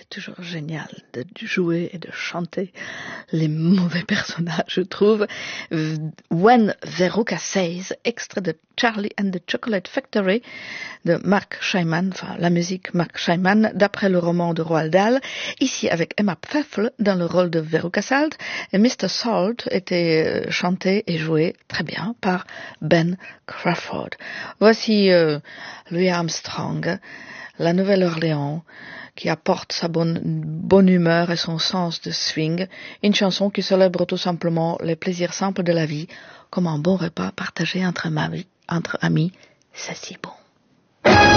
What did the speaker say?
toujours génial de jouer et de chanter les mauvais personnages, je trouve. When Veruca Says, extrait de Charlie and the Chocolate Factory de Mark Scheinman, enfin la musique Mark Scheinman, d'après le roman de Roald Dahl, ici avec Emma Pfeffel dans le rôle de Veruca Salt, et Mr. Salt était chanté et joué très bien par Ben Crawford. Voici Louis Armstrong, la Nouvelle-Orléans, qui apporte sa bonne humeur et son sens de swing, une chanson qui célèbre tout simplement les plaisirs simples de la vie, comme un bon repas partagé entre amis, c'est si bon.